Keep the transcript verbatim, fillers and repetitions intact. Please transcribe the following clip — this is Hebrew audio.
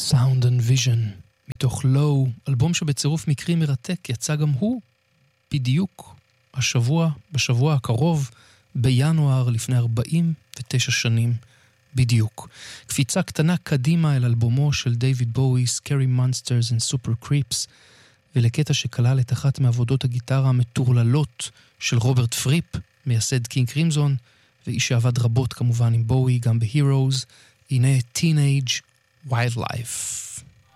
Sound and Vision, מתוך לואו, אלבום שבצירוף מקרי מרתק, יצא גם הוא בדיוק השבוע, בשבוע הקרוב, בינואר לפני ארבעים ותשע שנים בדיוק. קפיצה קטנה קדימה אל אלבומו של דיוויד בואי, Scary Monsters and Super Creeps, ולקטע שכלל את אחת מעבודות הגיטרה המטורללות של רוברט פריפ, מייסד קינג קרימזון, ואיש שעבד רבות כמובן עם בואי, גם ב-Heroes. הנה Teenage Wildlife.